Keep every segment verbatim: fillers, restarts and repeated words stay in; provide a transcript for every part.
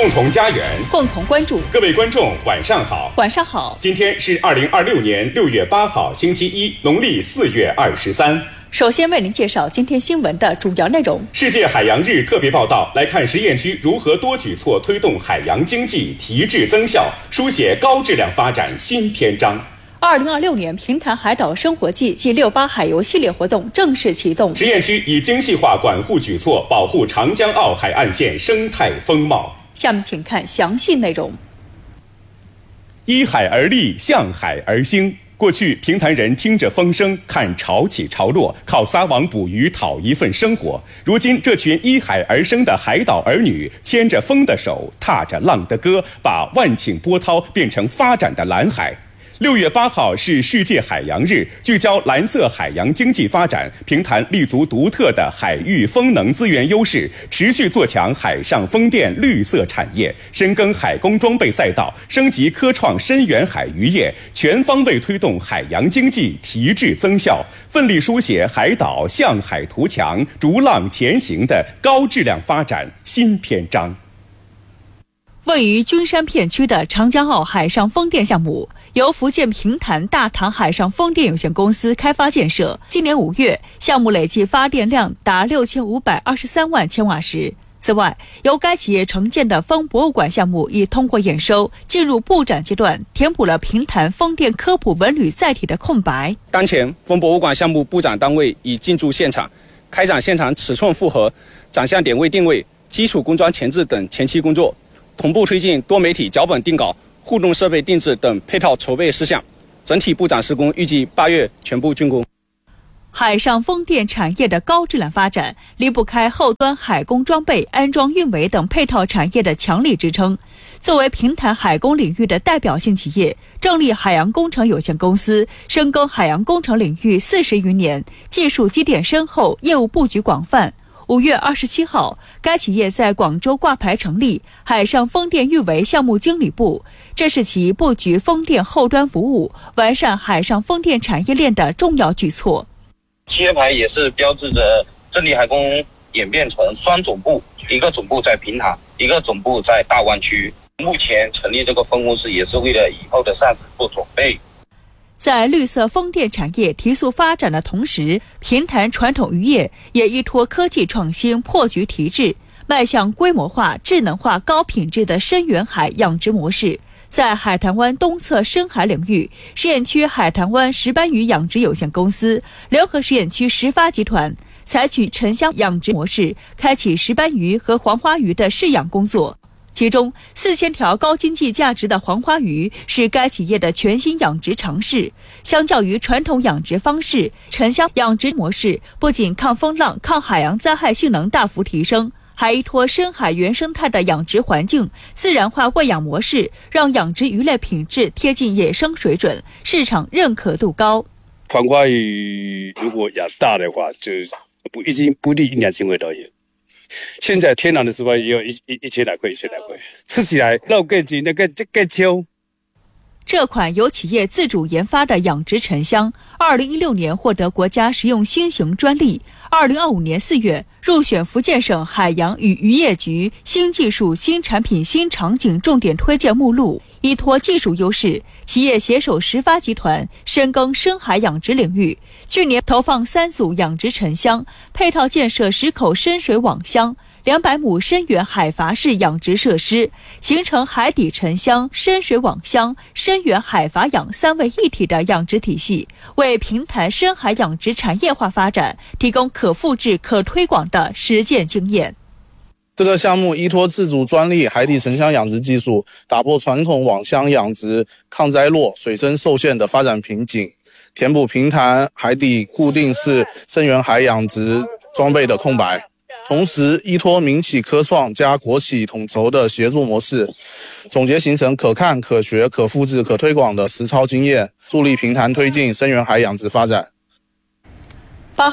共同家园， 共同关注。 各位观众，晚上好。 晚上好。 今天是二零二六年六月八号，星期一，农历四月二十三。 首先为您介绍今天新闻的主要内容。 世界海洋日特别报道，来看实验区如何多举措推动海洋经济提质增效，书写高质量发展新篇章。 二零二六年平潭海岛生活季暨六八海游系列活动正式启动。 实验区以精细化管护举措保护长江澳海岸线生态风貌。 下面请看详细内容。 依海而立，向海而兴。过去平潭人听着风声，看潮起潮落，靠撒网捕鱼讨一份生活。如今这群依海而生的海岛儿女，牵着风的手，踏着浪的歌，把万顷波涛变成发展的蓝海。六月八号是世界海洋日，聚焦蓝色海洋经济发展，平潭立足独特的海域风能资源优势，持续做强海上风电绿色产业，深耕海工装备赛道，升级科创深远海渔业，全方位推动海洋经济提质增效，奋力书写海岛向海图强、逐浪前行的高质量发展新篇章。 位于君山片区的长江澳海上风电项目，由福建平潭大唐海上风电有限公司开发建设。今年五月，项目累计发电量达六千五百二十三万千瓦时。此外，由该企业承建的风博物馆项目已通过验收，进入布展阶段，填补了平潭风电科普文旅载体的空白。 当前，风博物馆项目布展单位已进驻现场，开展现场尺寸复核、展项点位定位、基础工装前置等前期工作。同步推进多媒体脚本定稿、互动设备定制等配套筹备事项，整体布展施工预计八月全部竣工。 海上风电产业的高质量发展，离不开后端海工装备、安装运维等配套产业的强力支撑。作为平潭海工领域的代表性企业，正力海洋工程有限公司深耕海洋工程领域四十余年，技术积淀深厚，业务布局广泛。五月二十七号，该企业在广州挂牌成立海上风电运维项目经理部，这是其布局风电后端服务、完善海上风电产业链的重要举措。 企业牌也是标志着正力海工演变成双总部，一个总部在平潭，一个总部在大湾区。目前成立这个分公司也是为了以后的上市做准备。 在绿色风电产业提速发展的同时，平潭传统渔业也依托科技创新破局提质，迈向规模化、智能化、高品质的深远海养殖模式。在海棠湾东侧深海领域，实验区海棠湾石斑鱼养殖有限公司联合实验区石发集团，采取沉箱养殖模式，开启石斑鱼和黄花鱼的试养工作。其中四千条高经济价值的黄花鱼是该企业的全新养殖尝试。相较于传统养殖方式，沉箱养殖模式不仅抗风浪、抗海洋灾害性能大幅提升，还依托深海原生态的养殖环境、自然化喂养模式，让养殖鱼类品质贴近野生水准，市场认可度高。 黄花鱼如果养大的话，就不一斤不低一两千块都有。现在天然的石斑也有一一一千来块，一千来块，吃起来肉更紧，那个更香。 这款由企业自主研发的养殖沉箱，二零一六年获得国家食用新型专利，二零二五年四月入选福建省海洋与渔业局新技术、新产品、新场景重点推荐目录。依托技术优势，企业携手石发集团深耕深海养殖领域，去年投放三组养殖沉箱，配套建设十口深水网箱、两百亩深远海筏式养殖设施，形成海底沉箱、深水网箱、深远海筏养三位一体的养殖体系，为平潭深海养殖产业化发展提供可复制、可推广的实践经验。 这个项目依托自主专利海底沉箱养殖技术，打破传统网箱养殖抗灾弱、水深受限的发展瓶颈，填补平潭海底固定式深远海养殖装备的空白。同时依托民企科创加国企统筹的协作模式，总结形成可看、可学、可复制、可推广的实操经验，助力平潭推进深远海养殖发展。 八号，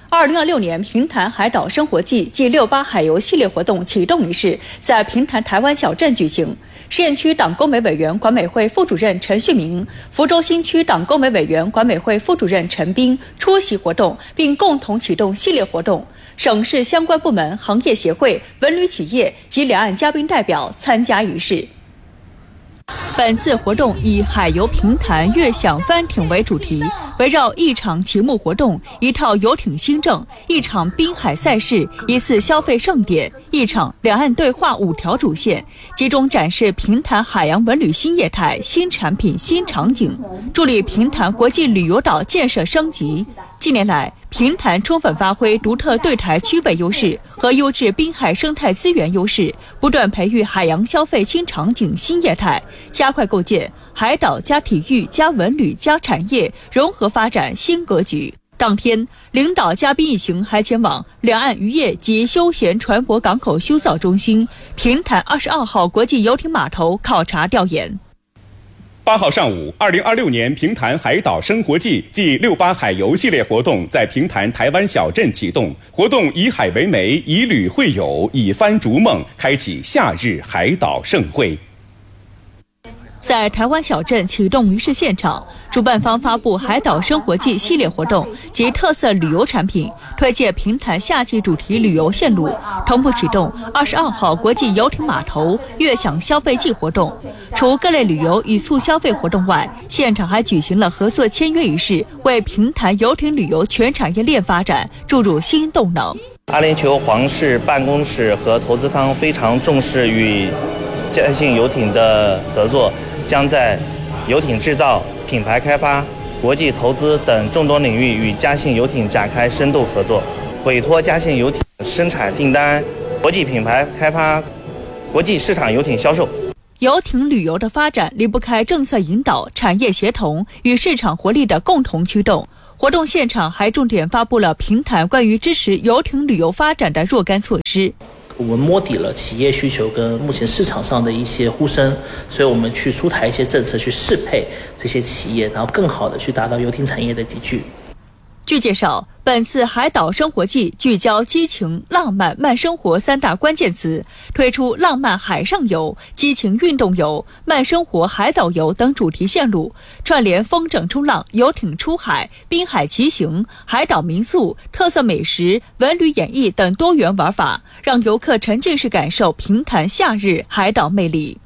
二零二六年平潭海岛生活季暨六八海游系列活动启动仪式在平潭台湾小镇举行。实验区党工委委员管委会副主任陈旭明、福州新区党工委委员管委会副主任陈斌出席活动，并共同启动系列活动。省市相关部门、行业协会、文旅企业及两岸嘉宾代表参加仪式。本次活动以海游平潭悦享帆艇为主题，围绕一场启幕活动、一套游艇新政、一场滨海赛事、一次消费盛典、一场两岸对话五条主线，集中展示平潭海洋文旅新业态、新产品、新场景，助力平潭国际旅游岛建设升级。近年来，平潭充分发挥独特对台区位优势和优质滨海生态资源优势，不断培育海洋消费新场景、新业态，加快构建海岛加体育加文旅加产业融合发展新格局。当天，领导嘉宾一行还前往两岸渔业及休闲船舶港口修造中心、平潭二十二号国际游艇码头考察调研。 八号上午，二零二六年平潭海岛生活季暨六八海游系列活动在平潭台湾小镇启动。活动以海为媒，以旅会友，以帆逐梦，开启夏日海岛盛会。 在台湾小镇启动仪式现场，主办方发布海岛生活季系列活动及特色旅游产品，推介平潭夏季主题旅游线路，同步启动二十二号国际游艇码头悦享消费季活动。除各类旅游与促消费活动外，现场还举行了合作签约仪式，为平潭游艇旅游全产业链发展注入新动能。 阿联酋皇室办公室和投资方非常重视与嘉信游艇的合作，将在游艇制造、品牌开发、国际投资等众多领域与嘉信游艇展开深度合作，委托嘉信游艇生产订单、国际品牌开发、国际市场游艇销售。 游艇旅游的发展离不开政策引导、产业协同与市场活力的共同驱动。活动现场还重点发布了平潭关于支持游艇旅游发展的若干措施。 我们摸底了企业需求跟目前市场上的一些呼声，所以我们去出台一些政策去适配这些企业，然后更好的去达到游艇产业的集聚。 据介绍，本次海岛生活季聚焦激情、浪漫、慢生活三大关键词，推出浪漫海上游、激情运动游、慢生活海岛游等主题线路，串联风筝冲浪、游艇出海、滨海骑行、海岛民宿、特色美食、文旅演艺等多元玩法，让游客沉浸式感受平潭夏日海岛魅力。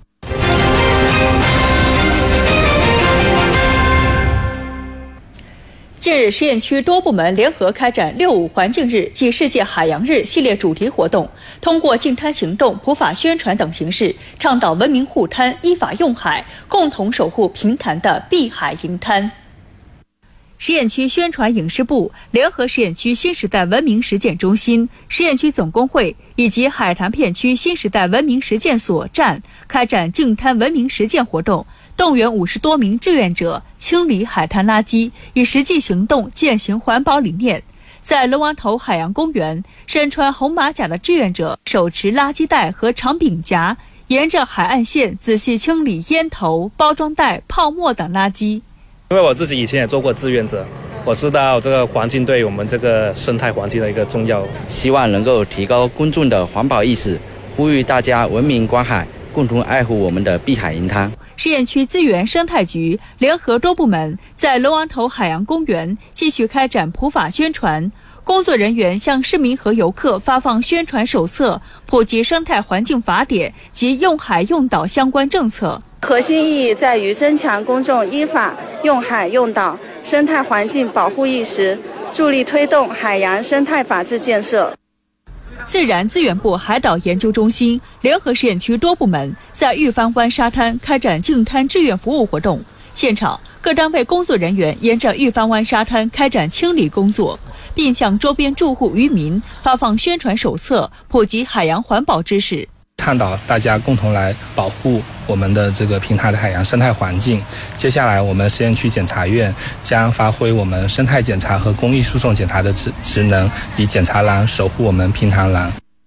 近日，实验区多部门联合开展六五环境日暨世界海洋日系列主题活动，通过净滩行动、普法宣传等形式，倡导文明护滩、依法用海，共同守护平潭的碧海银滩。实验区宣传影视部联合实验区新时代文明实践中心、实验区总工会以及海坛片区新时代文明实践所站开展净滩文明实践活动，动员五十多名志愿者清理海滩垃圾，以实际行动践行环保理念。在龙王头海洋公园，身穿红马甲的志愿者手持垃圾袋和长柄夹，沿着海岸线仔细清理烟头、包装袋、泡沫等垃圾。 因为我自己以前也做过志愿者，我知道这个环境对我们这个生态环境的一个重要， 希望能够提高公众的环保意识，呼吁大家文明观海，共同爱护我们的碧海银滩。 实验区资源生态局联合多部门在龙王头海洋公园继续开展普法宣传，工作人员向市民和游客发放宣传手册，普及生态环境法典及用海用岛相关政策。 核心意义在于增强公众依法用海用岛生态环境保护意识，助力推动海洋生态法治建设。 自然资源部海岛研究中心联合实验区多部门在玉帆湾沙滩开展净滩志愿服务活动，现场各单位工作人员沿着玉帆湾沙滩开展清理工作，并向周边住户渔民发放宣传手册，普及海洋环保知识， 倡导大家共同来保护我们的这个平潭的海洋生态环境。接下来，我们实验区检察院将发挥我们生态检查和公益诉讼检查的职职能，以检察栏守护我们平潭蓝。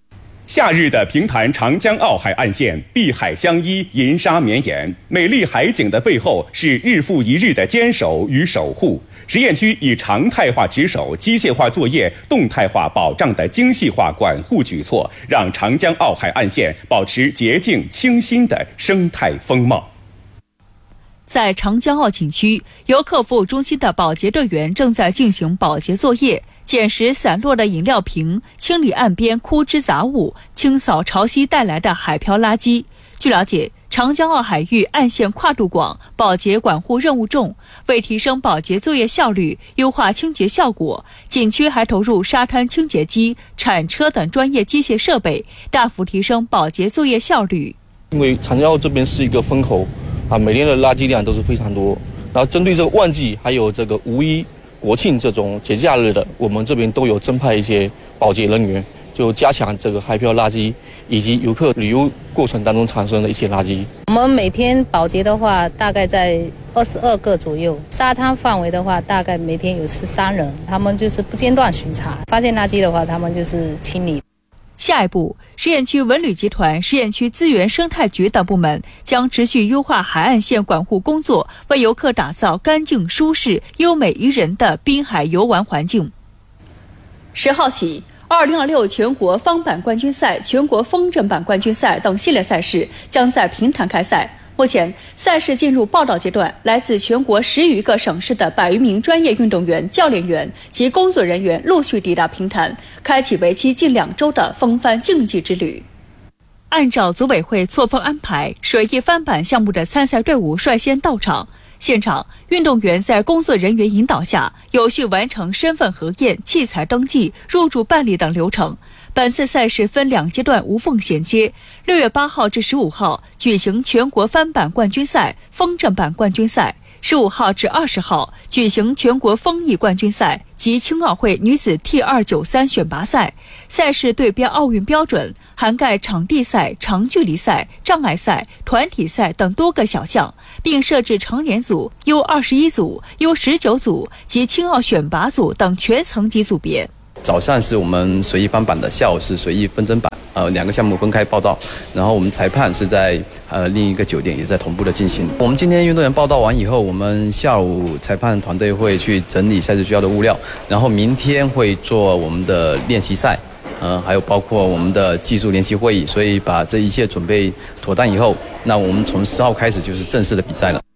夏日的平潭长江澳海岸线，碧海相依，银沙绵延。美丽海景的背后是日复一日的坚守与守护。实验区以常态化值守、机械化作业、动态化保障的精细化管护举措，让长江澳海岸线保持洁净清新的生态风貌。 在长江澳景区，游客服务中心的保洁队员正在进行保洁作业，捡拾散落的饮料瓶，清理岸边枯枝杂物，清扫潮汐带来的海漂垃圾。据了解，长江澳海域岸线跨度广，保洁管护任务重。为提升保洁作业效率，优化清洁效果，景区还投入沙滩清洁机、铲车等专业机械设备，大幅提升保洁作业效率。 因为长江澳这边是一个风口啊，每年的垃圾量都是非常多。然后针对这个旺季，还有这个五一、国庆这种节假日的，我们这边都有增派一些保洁人员，就加强这个海漂垃圾以及游客旅游过程当中产生的一些垃圾。 我们每天保洁的话，大概在二十二个左右。沙滩范围的话，大概每天有十三人，他们就是不间断巡查，发现垃圾的话，他们就是清理。 下一步，实验区文旅集团、实验区资源生态局等部门将持续优化海岸线管护工作，为游客打造干净、舒适、优美宜人的滨海游玩环境。十号起，二零二六全国方板冠军赛、全国风筝板冠军赛等系列赛事将在平潭开赛。目前，赛事进入报道阶段，来自全国十余个省市的百余名专业运动员、教练员及工作人员陆续抵达平潭，开启为期近两周的风帆竞技之旅。按照组委会错峰安排，水翼帆板项目的参赛队伍率先到场。现场，运动员在工作人员引导下，有序完成身份核验、器材登记、入驻办理等流程。本次赛事分两阶段无缝衔接，六月八号至十五号举行全国帆板冠军赛、风筝板冠军赛，十五号至二十号举行全国风翼冠军赛及青奥会女子 T 二九三选拔赛。赛事对标奥运标准，涵盖场地赛、长距离赛、障碍赛、团体赛等多个小项，并设置成年组、U 二十一组、U 十九组及青奥选拔组等全层级组别。 早上是我们随意帆板的，下午是随意风筝板，呃，两个项目分开报道。然后我们裁判是在呃另一个酒店，也在同步的进行。我们今天运动员报道完以后，我们下午裁判团队会去整理赛事需要的物料，然后明天会做我们的练习赛，呃，还有包括我们的技术联席会议。所以把这一切准备妥当以后，那我们从十号开始就是正式的比赛了。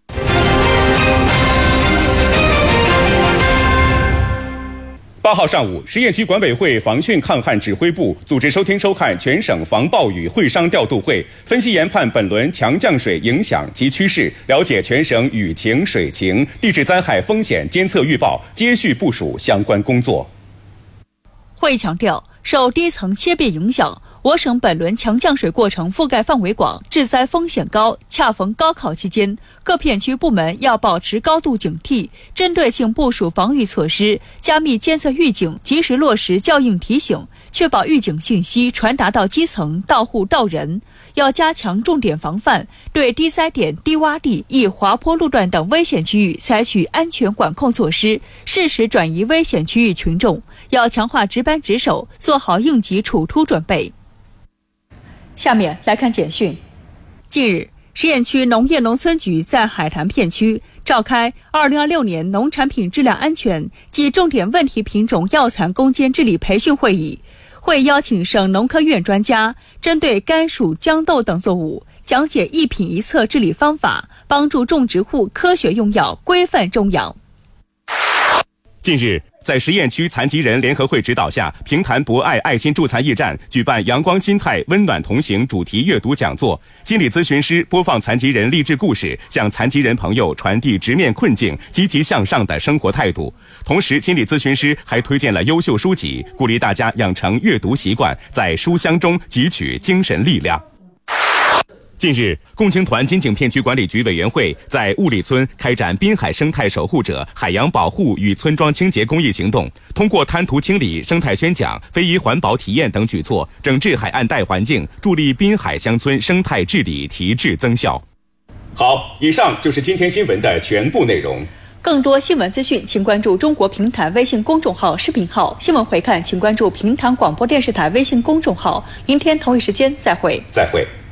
八号上午，实验区管委会防汛抗旱指挥部组织收听收看全省防暴雨会商调度会，分析研判本轮强降水影响及趋势，了解全省雨情、水情、地质灾害风险监测预报，接续部署相关工作。 会议强调，受低层切变影响，我省本轮强降水过程覆盖范围广，致灾风险高。恰逢高考期间，各片区部门要保持高度警惕，针对性部署防御措施，加密监测预警，及时落实校应提醒，确保预警信息传达到基层、到户、到人。要加强重点防范，对低灾点、低洼地、易滑坡路段等危险区域采取安全管控措施，适时转移危险区域群众。要强化值班值守，做好应急处突准备。下面来看简讯。近日，实验区农业农村局在海坛片区召开二零二六年农产品质量安全及重点问题品种药残攻坚治理培训会议。会邀请省农科院专家，针对甘薯、豇豆等作物，讲解一品一策治理方法，帮助种植户科学用药、规范种养。 近日，在实验区残疾人联合会指导下，平潭博爱爱心助残驿站举办阳光心态温暖同行主题阅读讲座，心理咨询师播放残疾人励志故事，向残疾人朋友传递直面困境、积极向上的生活态度。同时，心理咨询师还推荐了优秀书籍，鼓励大家养成阅读习惯，在书香中汲取精神力量。近日，共青团金井片区管理局委员会在雾里村开展滨海生态守护者海洋保护与村庄清洁公益行动，通过滩涂清理、生态宣讲、非遗环保体验等举措，整治海岸带环境，助力滨海乡村生态治理提质增效。好，以上就是今天新闻的全部内容。 更多新闻资讯，请关注中国评弹微信公众号、视频号。新闻回看，请关注评弹广播电视台微信公众号。明天同一时间再会。 再会。